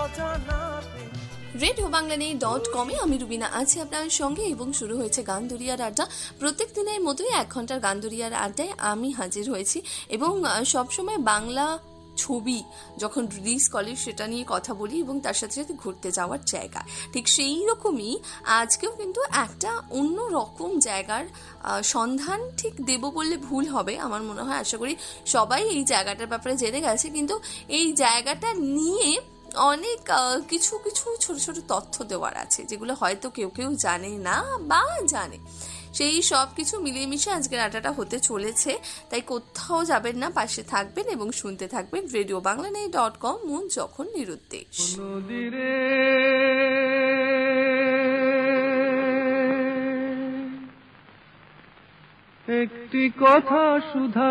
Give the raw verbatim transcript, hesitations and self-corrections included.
Radio Bangla নেই dot কমে আমি রুবিনা আছি আপনার সঙ্গে এবং শুরু হয়েছে গান দুরিয়ার আড্ডা। প্রত্যেক দিনের মতোই এক ঘন্টার গান দুরিয়ার আড্ডায় আমি হাজির হয়েছি এবং সবসময় বাংলা ছবি যখন রিলিজ করে সেটা নিয়ে কথা বলি এবং তার সাথে সাথে ঘুরতে যাওয়ার জায়গা। ঠিক সেই রকমই আজকেও কিন্তু একটা অন্য রকম জায়গার সন্ধান ঠিক দেব বললে ভুল হবে আমার মনে হয়। আশা করি সবাই এই জায়গাটার ব্যাপারে জেনে গেছে, কিন্তু এই জায়গাটা নিয়ে অনেক কিছু কিছু ছোট ছোট তথ্য দেওয়ার আছে যেগুলো হয়তো কেউ কেউ জানে না বা জানে। সেই সব কিছু মিলিয়ে মিশে আজকের আড্ডাটা হতে চলেছে, তাই কোথাও যাবেন না, পাশে থাকবেন এবং শুনতে থাকবেন রেডিও বাংলা নেই ডট কম, মন যখন নিরুদ্দেশ। একটি কথা সুধা